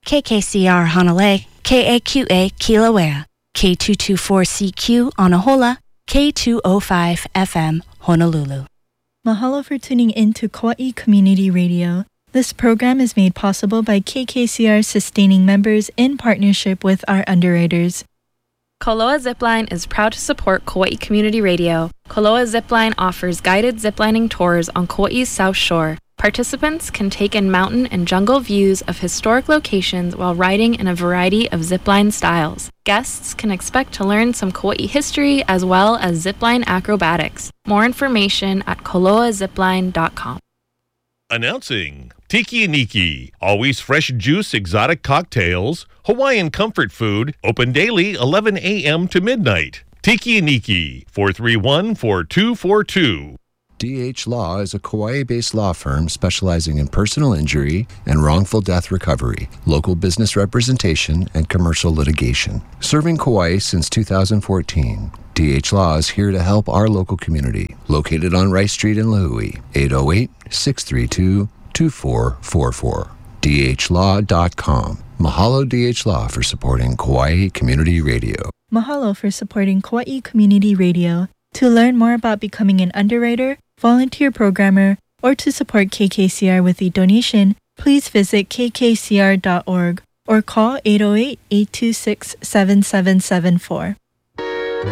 KKCR Hanalei, KAQA Kilauea, K224CQ Anahola, K205 FM Honolulu. Mahalo for tuning in to Kauai Community Radio. This program is made possible by KKCR sustaining members in partnership with our underwriters. Koloa Zipline is proud to support Kauai Community Radio. Koloa Zipline offers guided ziplining tours on Kauai's South Shore. Participants can take in mountain and jungle views of historic locations while riding in a variety of zipline styles. Guests can expect to learn some Kauai history as well as zipline acrobatics. More information at koloazipline.com. Announcing Tiki Niki, always fresh juice exotic cocktails, Hawaiian comfort food, open daily 11 a.m. to midnight. Tiki Niki, 431-4242. DH Law is a Kauai-based law firm specializing in personal injury and wrongful death recovery, local business representation, and commercial litigation. Serving Kauai since 2014, DH Law is here to help our local community. Located on Rice Street in Lahui, 808-632-2444. DHLaw.com. Mahalo DH Law for supporting Kauai Community Radio. Mahalo for supporting Kauai Community Radio. To learn more about becoming an underwriter, volunteer programmer, or to support KKCR with a donation, please visit kkcr.org or call 808-826-7774.